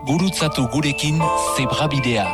Gurutzatu gurekin Zebrabidea.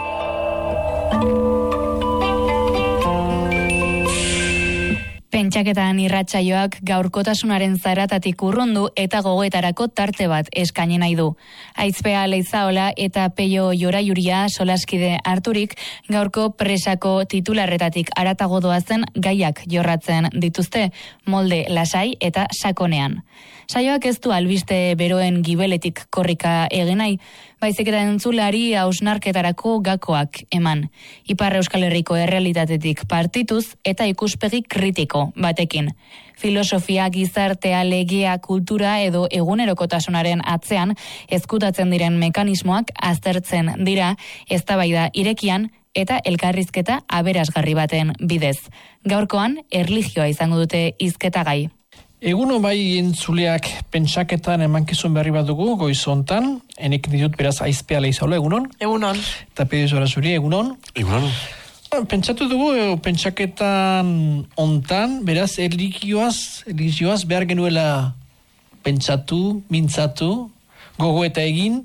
Pentsaketan irratsaioak gaurkotasunaren zaratatik urrundu eta gogoetarako tarte bat eskaini nahi du. Aizpea Leizaola eta Peio Joraiuria solaskide harturik gaurko presako titularretatik haratago doazen gaiak jorratzen dituzte, molde lasai eta sakonean. Saioak ez du albiste beroen gibeletik korrika egin nahi, baizik eta entzulari hausnarketarako gakoak eman. Ipar Euskal Herriko errealitatetik partituz eta ikuspegi kritiko batekin. Filosofia, gizartea, legea, kultura edo egunerokotasunaren atzean ezkutatzen diren mekanismoak aztertzen dira, eztabaida irekian eta elkarrizketa aberasgarri baten bidez. Gaurkoan, erlijioa izango dute hizketagai. Eguno bai entzuleak pentsaketan emankizun berri bat dugu goizontan, enek ditut beraz Aizpea Leizaola, egunon? Egunon. Eta Peio Joraiuria, egunon? Egunon. Pentsatu dugu, pentsaketan ontan, beraz erlijioaz behar genuela pentsatu, mintzatu, gogo eta egin.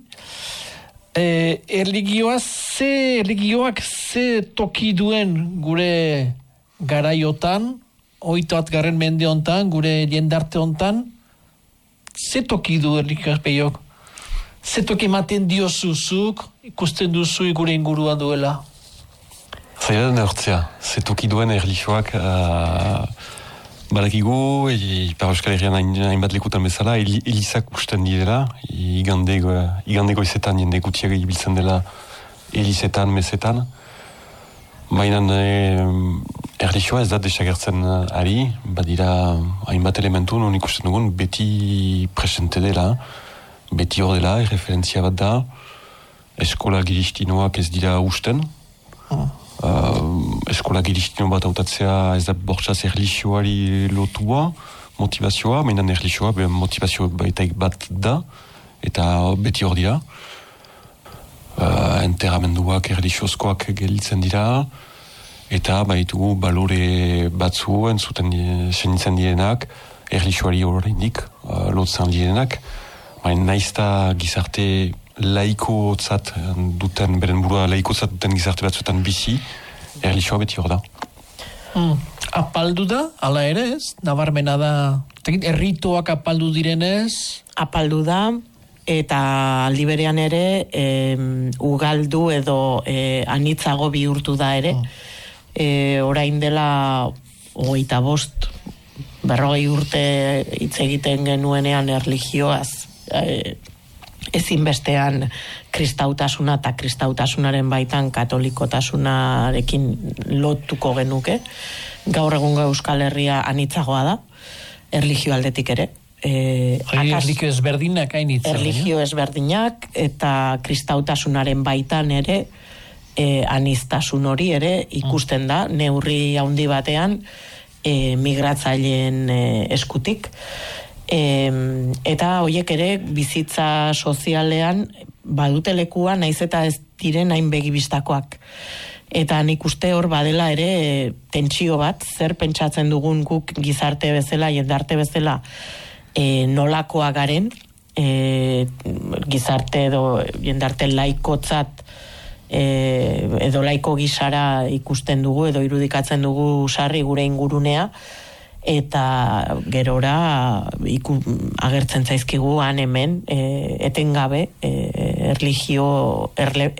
Erlijioak ze toki duen gure garaiotan, 21. mende hontan, gure jendarte hontan, ze toki du erlijioak Peiok? Ze toki ematen diozuzuk, ikusten duzu gure ingurua duela? Zaila den hortzea, ze toki duen erlijioak balakigu, Ipar Euskal Herrian hainbat lekutan bezala, elizak usten direla, igandeko izetan jende gutiago ibiltzen dela elizetan, mesetan. Baina erlijioa ez da desagertzen ari, badira hainbat elementu non ikusten dugun beti presente dela, beti hor dela, referentzia bat da, eskola giristinoak ez dira usten, eskola giristino bat hautatzea ez da bortxaz erlijioari lotua, motivazioa, baina erlijioa motivazio baitaik bat da, eta beti hor dira. Enteramenduak erlijiozkoak gelditzen dira, eta baitugu balore batzu senitzen direnak, erlijioari oraindik lotzen direnak, baina naizta gizarte laikotzat duten, beren burua laikotzat duten gizarte batzuetan bizi, erlijioa beti hor da. Apaldu da, ala ere ez? Nabarmena da, errituak apaldu direnez? Apaldu da, eta aldi berean ere ugaldu edo anitzago bihurtu da ere. Orain dela 25, 40 urte hitz egiten genuenean erlijioaz, ezinbestean kristautasuna eta kristautasunaren baitan katolikotasunarekin lotuko genuke. Gaur egungo Euskal Herria anitzagoa da, erlijio aldetik ere. Erlijio ezberdinak hainitza. Erlijio ezberdinak eta kristautasunaren baitan ere aniztasun hori ere ikusten da, neurri handi batean migratzaileen eskutik. Eta horiek ere bizitza sozialean badute lekua naiz eta ez diren hain begibistakoak. Eta nik uste hor badela ere tentsio bat, zer pentsatzen dugun guk gizarte bezala, jendarte bezala, nolakoa garen, gizarte edo jendarte laikotzat edo laiko gisara ikusten dugu edo irudikatzen dugu sarri gure ingurunea, eta gerora agertzen zaizkigu han hemen etengabe erlijio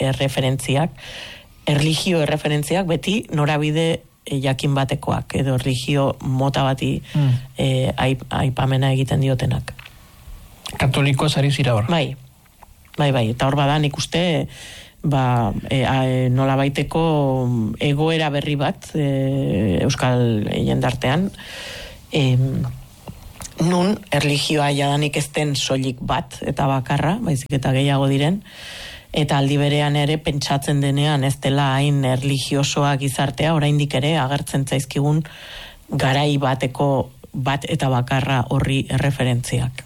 erreferentziak beti norabide jakin batekoak edo erlijio mota bati aipamena egiten diotenak. Katolikoa zari zira hor? Bai, eta hor badan ikuste nola baiteko egoera berri bat Euskal jendartean, nun erlijioa jadanik ez den soilik bat eta bakarra, baizik eta gehiago diren, eta aldi berean ere pentsatzen denean ez dela hain erlijiosoa gizartea, oraindik ere agertzen zaizkigun garai bateko bat eta bakarra horri erreferentziak.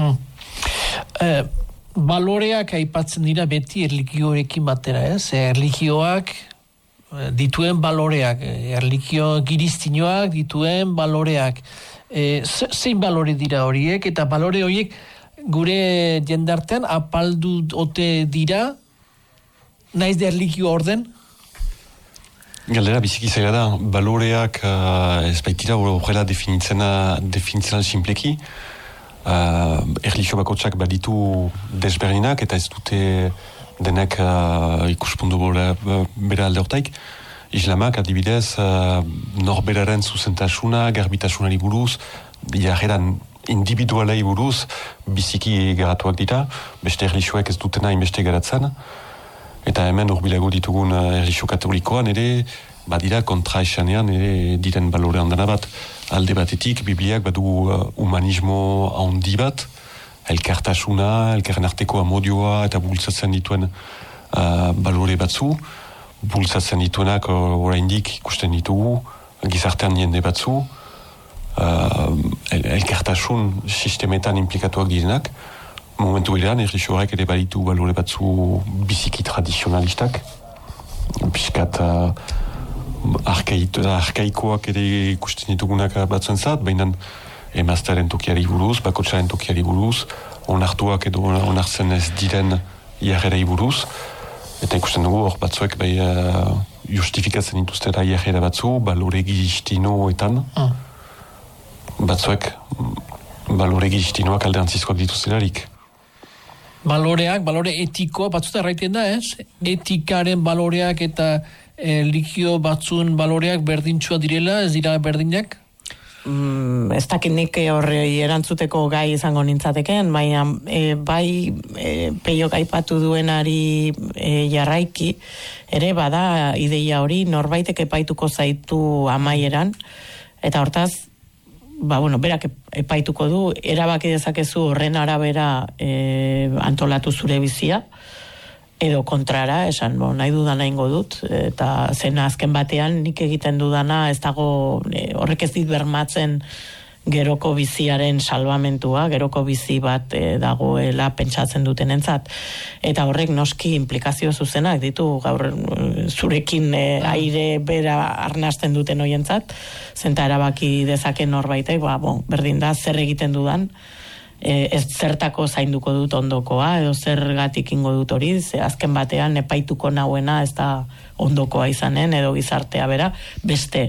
Baloreak aipatzen dira beti erlijioarekin batera, ez? Erlijioak dituen baloreak, erlijio giristinoak dituen baloreak. Zein balore dira horiek, eta balore horiek gure jendartean apaldu ote dira, naiz da erlijio orden? Galdera biziki zaila da, baloreak ez baitira horrela definitzen simpleki. Erlijio bakotsak baditu desberdinak eta ez dute denek ikuspundu bera alde hortaik. Islamak adibidez norberaren zuzentasuna, garbitasunari buruz, jarreran individualei buruz biziki garatuak dira, beste erlijioek ez dutena inbeste garatzen. Eta hemen urbilago ditugun erlijio katolikoan ere, badira kontra esanean ere diren balore handana bat. Alde batetik, Bibliak badu humanismo handi bat, elkartasuna, elkarren arteko amodioa eta bultzatzen dituen balore batzu. Bultzatzen dituenak oraindik ikusten ditugu, gizartean jende batzu, elkartasun sistemetan implikatuak direnak. Momentu berean, erlijio horrek ere baditu balore batzu biziki tradizionalistak, piskat arkaikoak ere ikusten ditugunak batzuen zat, baina emaztearen tokiari buruz, bakotsaren tokiari buruz, onartuak edo onartzen ez diren jarrerei buruz, eta ikusten dugu hor batzuek justifikatzen dituztera jarrera batzu, balore giztinoetan, batzuek balore giztinoak alderantzizkoak dituztelarik. Balore etikoa, batzuta erraiten da, ez? Etikaren baloreak eta erlijio batzuen baloreak berdintsua direla, ez dira berdinak? Ez dakit nik horri erantzuteko gai izango nintzateken, baina Peiok aipatu duenari jarraiki, ere bada ideia hori norbaitek epaituko zaitu amaieran, eta hortaz, berak epaituko du, erabaki dezakezu horren arabera antolatu zure bizia, edo kontrara, esan, nahi dudana ingo dut, eta zena azken batean nik egiten dudana ez dago, horrek ez dit bermatzen geroko biziaren salvamentua, geroko bizi bat dagoela pentsatzen dutenentzat, eta horrek noski implikazio zuzenak ditu, gaur zurekin aire bera arnasten duten hoientzat, zenta erabaki dezaken norbaitek, berdin da zer egiten dudan, ez zertako zainduko dut ondokoa, edo zergatik ingo dut hori, azken batean epaituko nauena ez da ondokoa izanen, edo gizartea bera, beste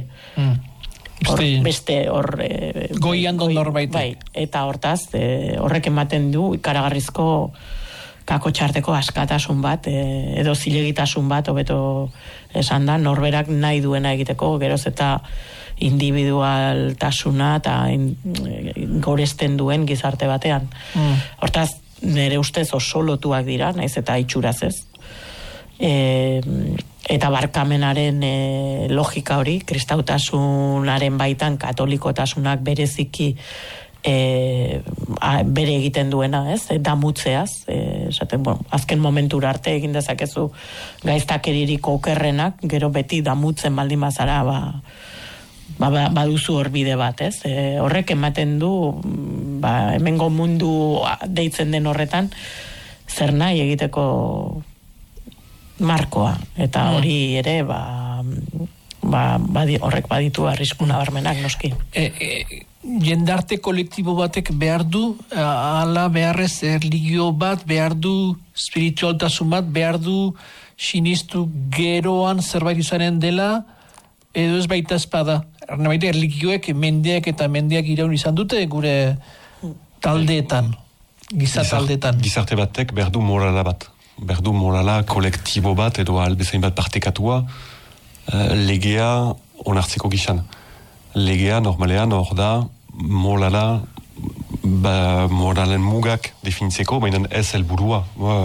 hor goian don norbaitek. Bai, eta hortaz, horrek ematen du ikaragarrizko kako txarteko askatasun bat, edo zilegitasun bat, hobeto esan da, norberak nahi duena egiteko, geroz eta individualtasuna eta goresten duen gizarte batean. Hortaz, nire ustez oso lotuak dira, naiz eta itxuraz ez. Eta barkamenaren logika hori, kristautasunaren baitan katolikotasunak bereziki bere egiten duena, ez? Damutzeaz, azken momentura arte egin dezakezu gaiztakeririk okerrenak, gero beti damutzen baldin bazara, baduzu hor bide bat, ez? Horrek ematen du, hemengo mundu deitzen den horretan, zer nahi egiteko markoa, eta hori ere, horrek baditu arriskuna barmenak, noski. Jendarte kolektibo batek behar du, ala beharrez erlijio bat, behar du spiritualtasun bat, behar du sinistu geroan zerbait izanen dela, edo ez baita espada. Baita erlijioek mendeak eta mendeak iraun izan dute gure taldeetan, gizataldeetan. Gizarte batek behar du morala bat. Behar du morala kolektibo bat edo albezain bat partekatua legea onartzeko gizan. Legea normalean hor da morala moralen mugak definitzeko, baina ez helburua.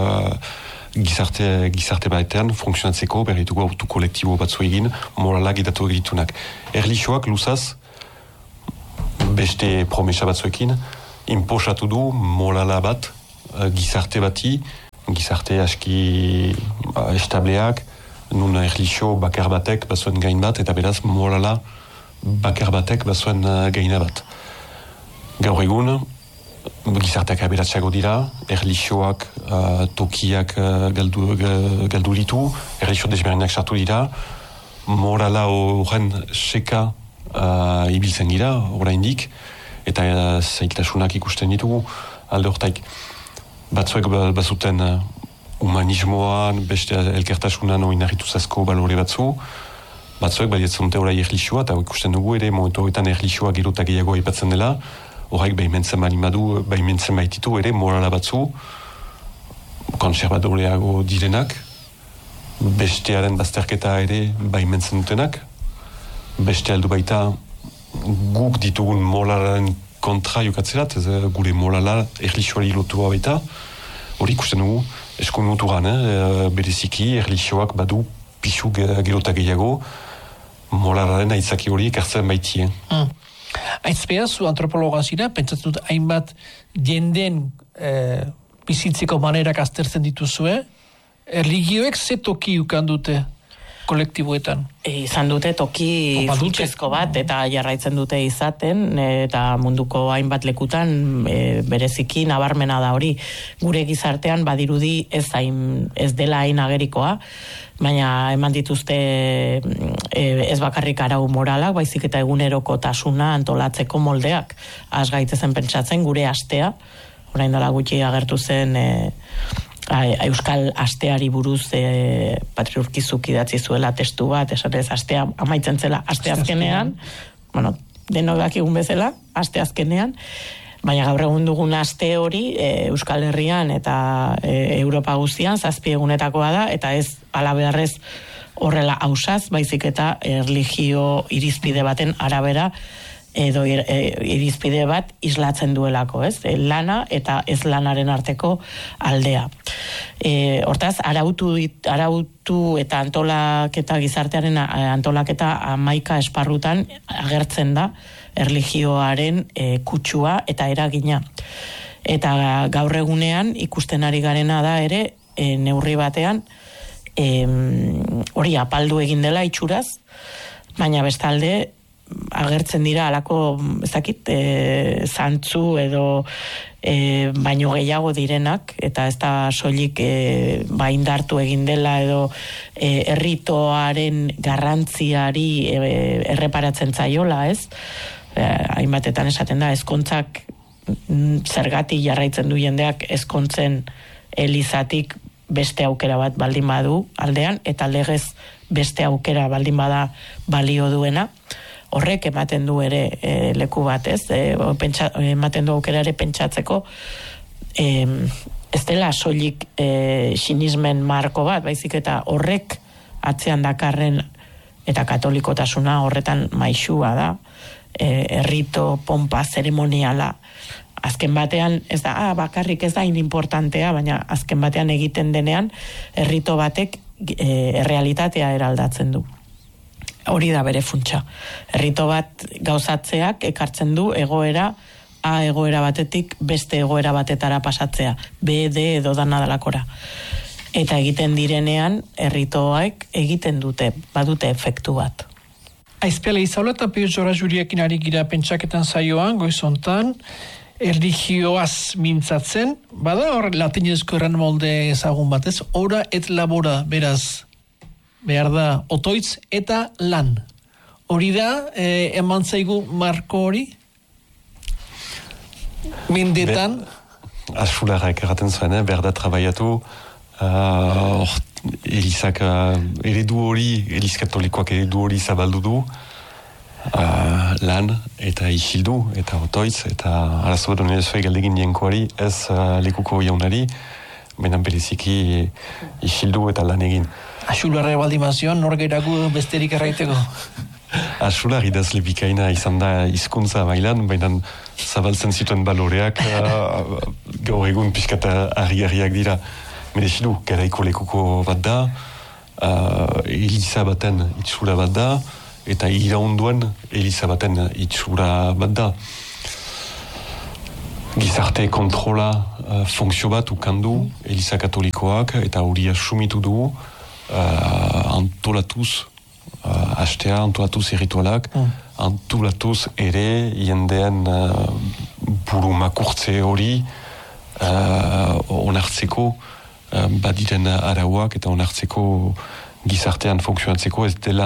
Gizarte batean funtzionatzeko berrituko autu kolektibo batzu egin moralak edatu egitunak. Erlijioak luzaz beste promesa batzuekin inposatu du morala bat gizarte bati, gizarte aski estableak, nun erlijio bakar batek bazuen gain bat, eta beraz morala bakar batek bazuen gaina bat. Gaur egun, gizarteak aberatxago dira, erlijioak tokiak galdu ditu, erlijio desberdinak sartu dira, morala horren seka ibiltzen gira, oraindik, eta zailtasunak ikusten ditugu. alde hortaik. Batzuek bazuten humanismoan, beste elkartasunan oinarrituz asko balore batzu, batzuek balietzen dute orai erlijioa, eta ikusten dugu ere, momentu horretan erlijioa gero eta gehiago aipatzen dela, horrek behimentzen balimadu, behimentzen baititu ere, morala batzu, konservadoreago direnak, bestearen bazterketa ere behimentzen dutenak, beste aldu baita guk ditugun moralaren kontra jokatzerat, gure morala erlijioari lotua baita, hori ikusten dugu, eskun muturan, bereziki erlijioak badu pixu gero eta gehiago, moralaren aitzaki hori ekartzen baitien. Aizpea, zu antropologa zira, pentsatzen dut hainbat jenden bizitzeko manerak aztertzen dituzue, erligioek ze toki ukan dute kolektiboetan? Izan dute toki funtsezko bat eta jarraitzen dute izaten eta munduko hainbat lekutan bereziki nabarmena da hori. Gure gizartean badirudi ez dela hain agerikoa, baina eman dituzte ez bakarrik arau moralak, baizik eta egunerokotasuna antolatzeko moldeak. Az gaitezen pentsatzen gure astea, orain dela gutxi agertu zen Euskal asteari buruz Patriurkizuk idatzi zuela testu bat, esanez astea amaitzen zela aste azkenean, bueno, denok dakigun bezala, aste azkenean, baina gaur egun dugun aste hori Euskal Herrian eta Europa guztian 7 egunetakoa da, eta ez alabeharrez horrela ausaz, baizik eta erlijio irizpide baten arabera edo irizpide bat islatzen duelako, ez? Lana eta ez lanaren arteko aldea. Hortaz, arautu eta antolaketa gizartearen antolaketa 11 esparrutan agertzen da erlijioaren kutsua eta eragina. Eta gaur egunean ikusten ari garena da ere neurri batean hori apaldu egin dela itxuraz, baina bestalde agertzen dira alako, ezakit, zantzu edo baino gehiago direnak, eta ez da soilik indartu egin dela edo erritoaren garrantziari erreparatzen zaiola, ez? Hainbatetan esaten da, ezkontzak zergatik jarraitzen du jendeak ezkontzen elizatik beste aukera bat baldin badu aldean, eta legez beste aukera baldin bada balio duena. Horrek ematen du ere leku bat, ez? Ematen du aukera ere pentsatzeko ez dela soilik sinismen marko bat, baizik eta horrek atzean dakarren eta katolikotasuna horretan maixua da, errito, pompa, zeremoniala. Azken batean, ez da, bakarrik ez da importantea, baina azken batean egiten denean, errito batek errealitatea eraldatzen du. Hori da bere funtsa. Errito bat gauzatzeak ekartzen du egoera batetik beste egoera batetara pasatzea. B, D edo dana dalakora. Eta egiten direnean, erritoak egiten dute, badute efektu bat. Aizpea Leizaola eta Pio Jora Juriekin ari gira pentsaketan saioan, goizontan, erlijioaz mintzatzen, bada hor latinezko erran molde ezagun batez, ora et labora, beraz, behar da otoitz eta lan. Hori da, eman zaigu marko hori? Mendetan? Asfularrak erraten zuen, behar da trabaiatu, elizak eredu hori, eliz katolikoak eredu hori zabaldu du, lan eta isildu eta otoitz, eta arazo bat honen ezue galdegin dienkoari, ez lekuko jaunari, benan bereziki isildu eta lan egin. Axularra baldimazion, norgeragu besterik erraiteko? Axular idazle bikaina izan da hizkuntza bailan, baina zabaltzen zituen baloreak gaur egun pixkata argi-argiak dira. Merezidu, garaiko lekuko bat da, eliza baten itxura bat da, eta iraunduen eliza baten itxura bat da. Gizarte kontrola funksio bat ukandu eliza katolikoak, eta hori asumitu dugu, antolatuz hastea, antolatuz erritualak, antolatuz ere jendean buru makurtze hori onartzeko badiren arauak eta onartzeko gizartean funtzionatzeko ez dela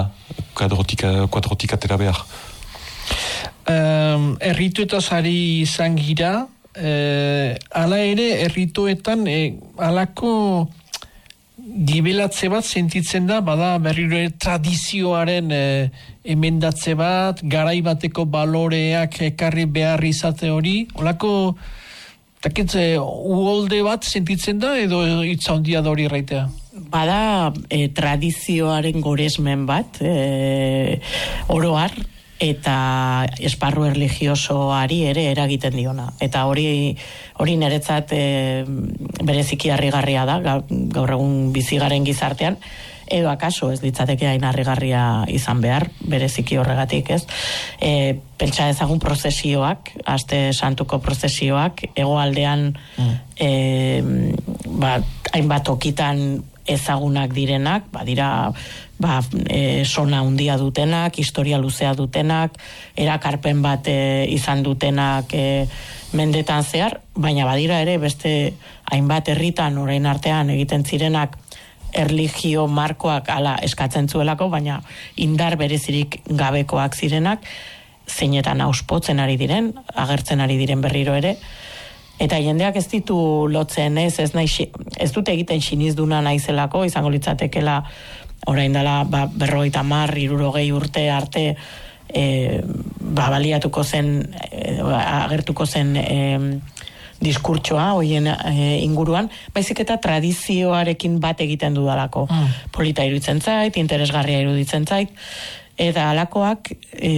kuadrotik atera behar. Erritu eta zari izan gira, Hala ere, erritoetan, halako gibelatze bat sentitzen da, bada berriro tradizioaren emendatze bat, garai bateko baloreak ekarri behar izate hori, holako uholde bat sentitzen da, edo hitza handia da hori erraitea? Bada tradizioaren goresmen bat, oroar, eta esparru erlijiosoari ere eragiten diona. Eta hori niretzat bereziki harrigarria da, gaur egun bizigaren gizartean, edo akaso ez litzateke hain harrigarria izan behar, bereziki horregatik, ez? Pentsa ezagun prozesioak, aste santuko prozesioak, hegoaldean hainbat okitan ezagunak direnak, badira sona handia dutenak, historia luzea dutenak, erakarpen bat izan dutenak mendetan zehar, baina badira ere beste hainbat herritan orain artean egiten zirenak erlijio markoak ala eskatzen zuelako, baina indar berezirik gabekoak zirenak, zeinetan auspotzen ari diren, agertzen ari diren berriro ere, eta jendeak ez ditu lotzen ez dute egiten sinizduna naizelako, izango litzatekela orain dela 50, 60 urte arte baliatuko zen, agertuko zen diskurtsoa hoien inguruan, baizik eta tradizioarekin bat egiten dudalako. Polita iruditzen zait, interesgarria iruditzen zait, eta alakoak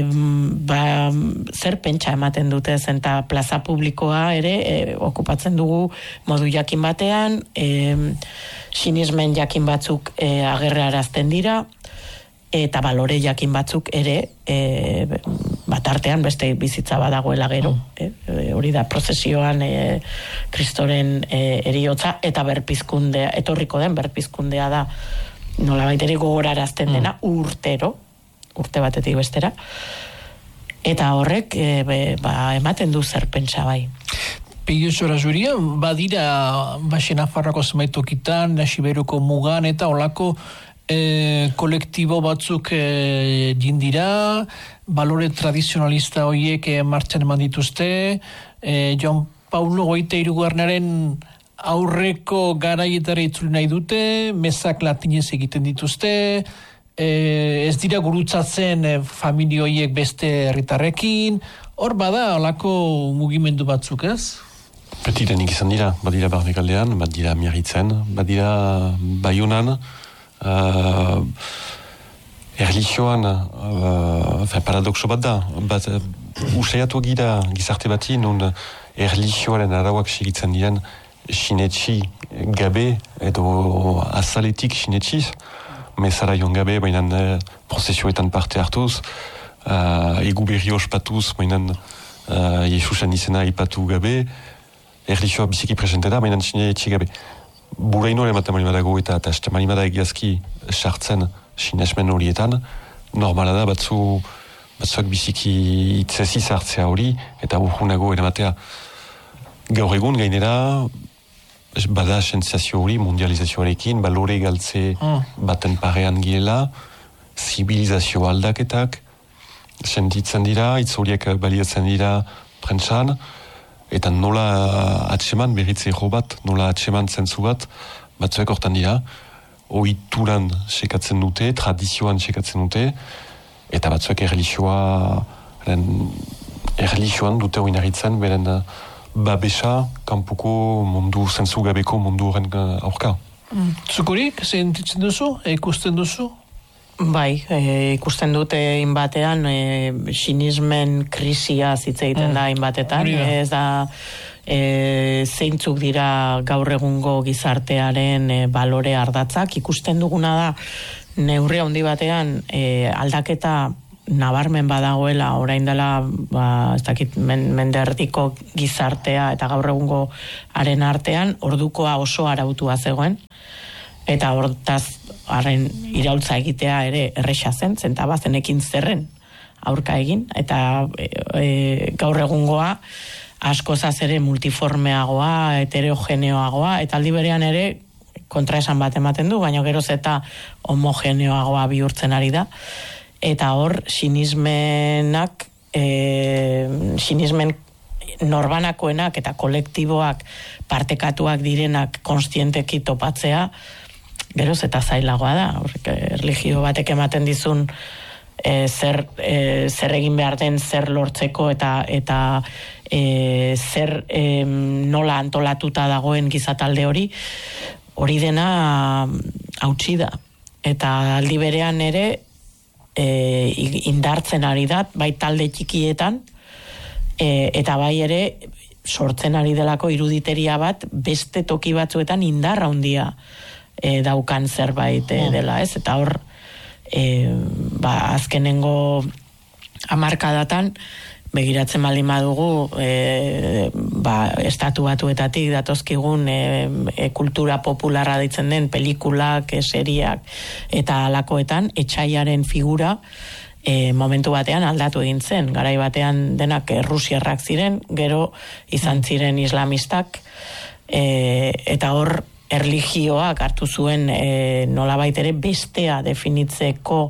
zer pentsa ematen dute zen, eta plaza publikoa ere okupatzen dugu modu jakin batean, sinismen jakin batzuk agerrarazten dira, eta balore jakin batzuk ere batartean beste bizitza badagoela gero. Hori da prozesioan Kristoren heriotza eta berpizkundea, etorriko den berpizkundea da, nolabait ere gogorarazten dena urte batetik bestera, eta horrek ematen du zer pentsa bai. Peio Zuria, badira Nafarroako zenbait tokitan, Siberuko mugan eta olako kolektibo batzuk jindira, balore tradizionalista horiek martxan eman dituzte, Joan Paulo Goite aurreko garaietara itzuli nahi dute, mezak latinez egiten dituzte, ez dira gurutzatzen familia horiek beste herritarrekin, hor bada olako mugimendu batzuk, ez? Betirenik izan dira, badira Barnekaldean, badira Miarritzen, badira Baionan, erlijioan paradoxo bat da, usaiatu gira gizarte bati non erlijioaren arauak segitzen diren sinetxi gabe edo azaletik sinetxiz, mezara joan gabe, baina prozesioetan parte hartuz, egu berri ospatuz, baina Jesusen izena ipatu gabe, erlijioa biziki presente da, baina sinetxi gabe. Buraino ematen malimadago eta hasten malimada egiazki sartzen sinesmen horietan, normala da batzuak biziki itzezi sartzea hori, eta urgunago eramatea. Gaur egun gainera, bada sentsazio hori mundializazioarekin, balore galtze baten parean giela, zibilizazio aldaketak, sentitzen dira, hitz horiek baliatzen dira prentsan, eta nola atseman berritze jo bat, nola atseman zentzu bat, batzuek hortan dira, ohituran sekatzen dute, tradizioan sekatzen dute, eta batzuek erlijioan dute oinarritzen, beren babesa, kanpuko mundu, zentzu gabeko mundu horren aurka. Zukurik, sentitzen duzu, ikusten duzu? Bai, ikusten dute inbatean sinismen krisia hitz egiten da inbatetan, ez da zeintzuk dira gaur egungo gizartearen balore ardatzak, ikusten duguna da neurri handi batean aldaketa nabarmen badagoela orain dela, ez dakit menderdiko gizartea eta gaur egungo haren artean ordukoa oso arautua zegoen, eta hortaz haren iraultza egitea ere erresa zen, zentabazenekin zerren aurka egin, eta gaur egungoa askozaz ere multiformeagoa, heterogeneoagoa, eta aldi berean ere kontraesan bat ematen du, baina geroz eta homogeneoagoa bihurtzen ari da, eta hor sinismen norbanakoenak eta kolektiboak partekatuak direnak konstienteki topatzea, geroz eta zailagoa da. Erlijio batek ematen dizun zer egin behar den, zer lortzeko eta zer nola antolatuta dagoen gizatalde hori dena hautsi da. Eta aldi berean ere indartzen ari da, bai talde txikietan, eta bai ere sortzen ari delako iruditeria bat beste toki batzuetan indarra handia daukan zerbait dela, ez? Eta hor azkenengo hamarkadatan begiratzen baldin badugu estatu batuetatik datozkigun kultura popularra deitzen den pelikulak, seriak eta alakoetan etxaiaren figura momentu batean aldatu egin zen. Garai batean denak rusiarrak ziren, gero izan ziren islamistak, eta hor erlijioak hartu zuen nolabait ere bestea definitzeko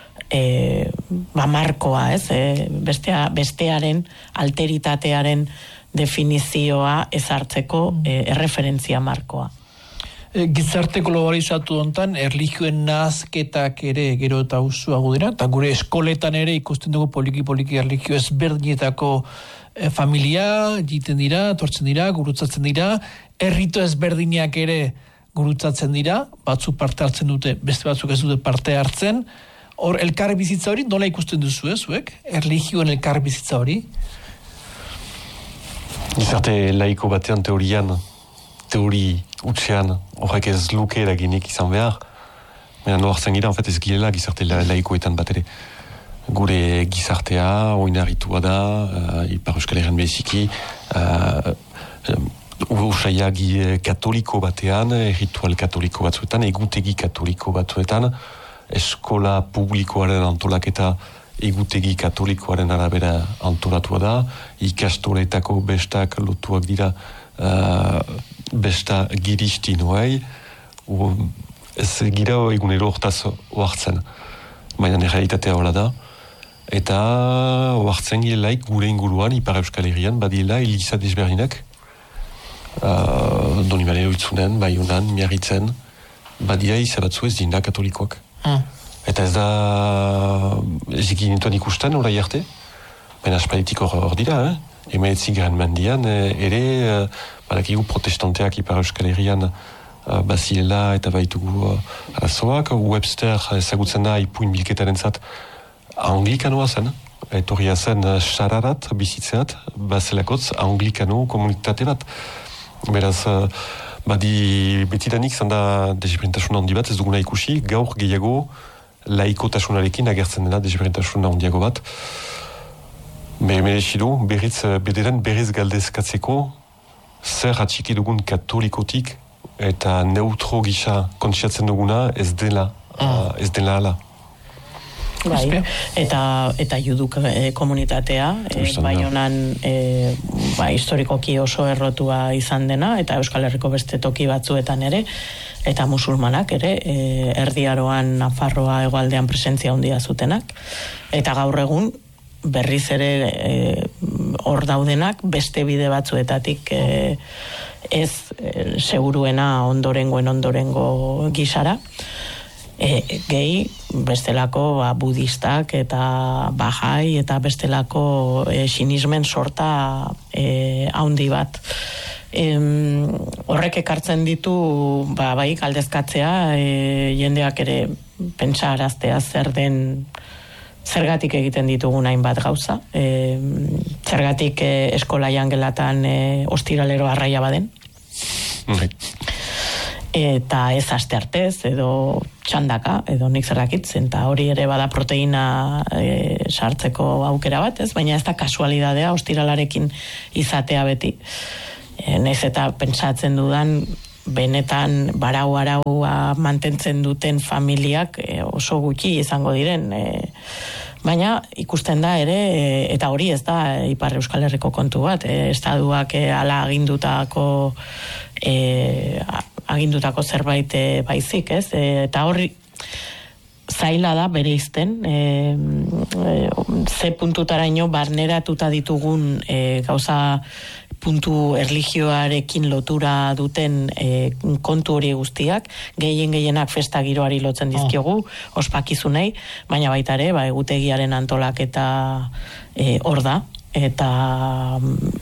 markoa, ez? Bestearen alteritatearen definizioa ezartzeko erreferentzia markoa. Gizarte globalizatu hontan erlijioen nahazketak ere gero eta usuago dira, eta gure eskoletan ere ikusten dugu poliki erlijio ezberdinetako familia egiten dira, tortzen dira, gurutzatzen dira, errito ezberdinak ere gurutzatzen dira, batzuk parte hartzen dute, beste batzuk ez dute parte hartzen. Hor, elkar bizitza hori nola ikusten duzu, zuek? Erlijioen elkar bizitza hori? Gizarte laiko batean teori utxean, horrek ez luke eraginik izan behar. Baina noartzen gira, ez girela gizarte laikoetan bat ere. Gure gizartea, oinarritua da, Ipar Euskal Herrian beziki, usaiagi katoliko batean, ritual katoliko batzuetan, egutegi katoliko batzuetan, eskola publikoaren antolaketa egutegi katolikoaren arabera antolatua da, ikastoletako bestak lotuak dira besta giristinoei, ez gira egunero hortaz oartzen, baina realitatea hola da, eta oartzen girelaik gure inguruan, Ipar Euskal Herrian, badiela eliza desberdinak, Donibane oitzunen, Baionan, Miarritzen, badia izabatzu ez dinda katolikoak. Eta ez da zikinituan ikusten orai arte, baina aspalitik hor dira, Hemeretzi Garren Mendian, ere badakigu protestanteak Ipar Euskal Herrian bazilela eta baitugu arazoak. Webster ezagutzen da ipuin bilketaren zat anglikanoa zen, etorria zen sararat bizitzeat, bazelakotz anglikano komunitate bat. Beraz, betidanik zanda desberdintasun handi bat, ez duguna ikusi, gaur gehiago laikotasunarekin agertzen dela desberdintasun handiago bat. Merezidu, berriz galdezkatzeko, zer atxiki dugun katolikotik eta neutro gisa kontziatzen duguna ez dela ala. Bai, eta juduk komunitatea, Baionan historikoki oso errotua izan dena, eta Euskal Herriko beste toki batzuetan ere, eta musulmanak ere, Erdi Aroan, Nafarroa, hegoaldean presentzia handia zutenak, eta gaur egun berriz ere hor daudenak beste bide batzuetatik ez seguruena ondorengo gisara, gehi bestelako budistak eta bahai eta bestelako sinismen sorta haundi bat. Horrek ekartzen ditu bai galdezkatzea, jendeak ere pentsaraztea zergatik egiten ditugun hainbat gauza, zergatik eskola jangelatan ostiralero arraia baden, eta ez aste artez, edo txandaka, edo nik zerrakitzen, eta hori ere bada proteina sartzeko aukera bat, ez? Baina ez da kasualidadea ostiralarekin izatea beti. Naiz eta pentsatzen dudan, benetan barau-araua mantentzen duten familiak oso gutxi izango diren, baina ikusten da ere, eta hori ez da Ipar Euskal Herriko kontu bat, estaduak ala agindutako zerbait baizik, ez? Eta horri zaila da bereizten, ze puntutaraino barneratuta ditugun gauza puntu erlijioarekin lotura duten kontu hori guztiak, gehienak festa giroari lotzen dizkiogu, ospakizunei, baina baita ere, egutegiaren antolaketa hor da, eta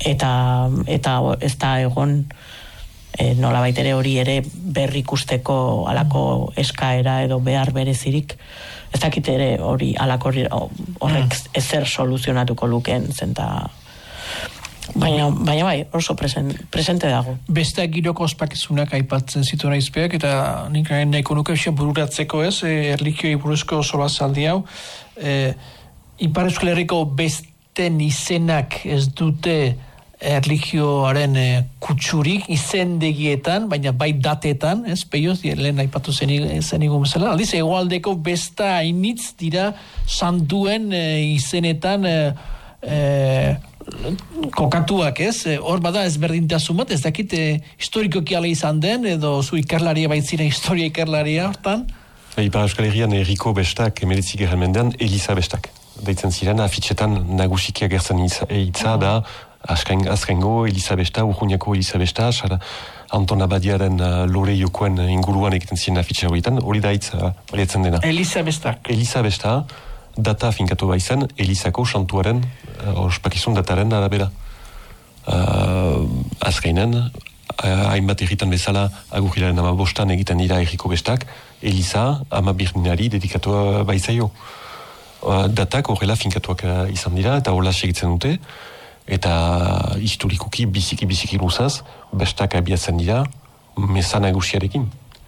ez da egon nola baitere hori ere berrikusteko alako eskaera edo behar berezirik, ez dakit ere hori alako horrek ezer soluzionatuko lukeen zenta. Baina bai, oso presente dago. Besteak giroko ospakizunak aipatzen zituen aizpeak, eta nik nahiko nuke bururatzeko ez, erlikioi buruzko solazaldi hau. Ipar Euskal Herriko besten izenak ez dute erlijioaren kutsurik izendegietan, baina bai datetan, ez, peioz, lehen aipatu zenigun bezala. Aldiz, hegoaldeko besta hainitz dira santuen izenetan kokatuak, ez? Hor bada ezberdintasun bat, ez dakit historikoki ala izan den, edo zu ikerlaria baitzira historia ikerlaria hortan? Ipar Euskal Herrian Herriko bestak, 19. mendean, Eliza bestak. Deitzen ziren, afitxetan nagusiki agertzen hitza da, azkengo Eliza besta, Urruñako Eliza besta, Anton Abadiaren lore jokoen inguruan egiten ziren afitxe horietan, hori da hitza baliatzen dena. Eliza bestak. Eliza besta, data finkatu baizen, Elizako santuaren ospakizun dataren arabera. Azkeinen, hainbat erritan bezala agurrilaren 15 egiten dira erriko bestak, Eliza ama birninari dedikatua baizaio. Datak horrela finkatuak izan dira, eta horrela segitzen dute, eta historikoki biziki luzaz, bestak abiatzen dira, meza nagusiarekin.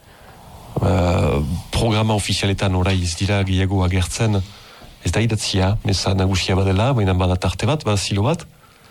Programa ofizialetan orai ez dira gehiago agertzen, ez da idatzia, meza nagusia badela, baina badat arte bat, zilo bat.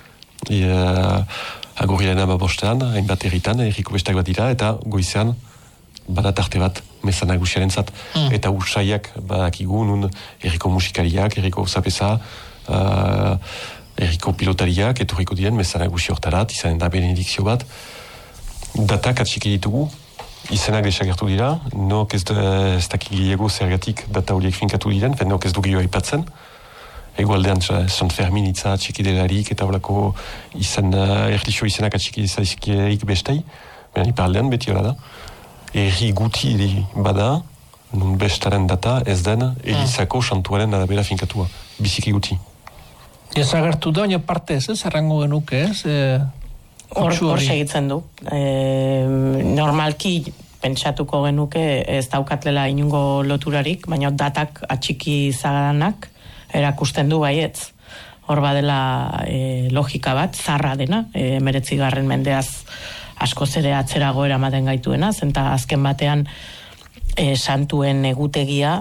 Agurrilaren 15, hainbat erritan, erriko bestak bat dira, eta goizean badat arte bat, meza nagusiaren zat. Eta usaiak badakigu, nun erriko musikariak, erriko zapesa, erriko pilotariak, etorriko diren, meza nagusi hortarat, izanen da benedikzio bat. Datak atxiki ditugu, izenak desagertu dira, nok ez dakik gehiago zergatik data horiek finkatu diren, nok ez du gehiago aipatzen. Egualdean Sant Fermin itza atxiki delarik, eta horako erlixo izenak atxiki zaizkieik bestei, baina iparaldean beti hori da. Erri guti bada, nun bestaren data ez den Elizako santuaren arabera finkatua, biziki guti. Desagertu da, baina parte ez, errango genuke ez? Hor segitzen du. Normalki pentsatuko genuke ez daukatlela inungo loturarik, baina datak atxiki zaganak erakusten du baietz. Hor badela logika bat, zarra dena, 19. mendeaz askoz ere atzerago eramaten gaituena, zenta azken batean santuen egutegia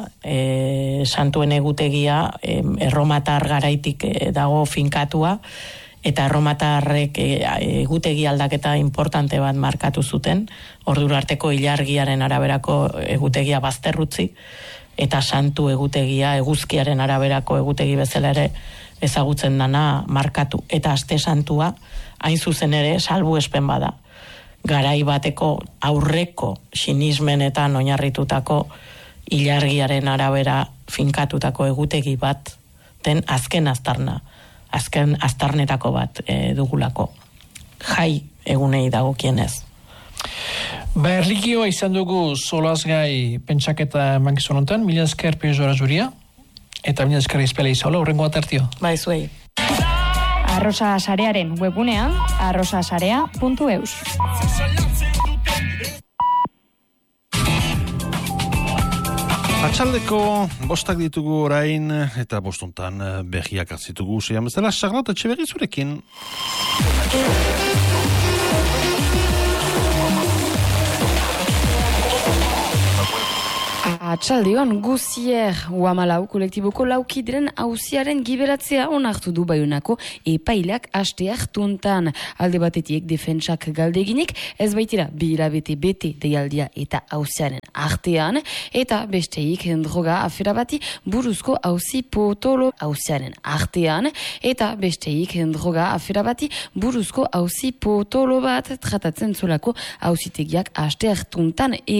erromatar garaitik dago finkatua, eta erromatarrek egutegi aldaketa importante bat markatu zuten, ordura arteko ilargiaren araberako egutegia bazterrutzi, eta santu egutegia eguzkiaren araberako egutegi bezala ere ezagutzen dana markatu. Eta aste santua, hain zuzen ere, salbuespen bada. Garai bateko aurreko sinismenetan oinarritutako ilargiaren arabera finkatutako egutegi bat den azken aztarnetako bat dugulako. Jai egunei dagokienez. Erlijioa izan dugu solazgai pentsaketa mankizun honetan, mila esker Pio Zuria, eta mila esker izpela izaula, horrengo atertio. Bai, zuei. Arrosa Sarearen webunean, arrosasarea.eus. Atxaldeko bostak ditugu orain, eta bostuntan berriak hartzitugu, zeian bezala, Charlotte Etxeberri zurekin. Atxaldeon, Guzier Uamalau kolektiboko laukideren auziaren giberatzea onartu du Baionako epaileak aste hartuntan. Alde batetik defentsak galdeginik, ez baitira bilabete bete deialdia eta auziaren artean, eta besteik droga afera bati buruzko auzi potolo auziaren artean, eta besteik droga afera bati buruzko auzi potolo bat tratatzen zolako auzitegiak aste hartuntan